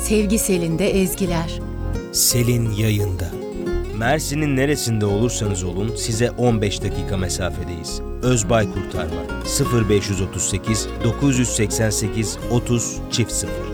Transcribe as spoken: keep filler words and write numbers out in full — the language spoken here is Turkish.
Sevgi Selin'de ezgiler. Selin yayında. Mersin'in neresinde olursanız olun size on beş dakika mesafedeyiz. Özbay Kurtarma sıfır beş otuz sekiz dokuz seksen sekiz otuz sıfır sıfır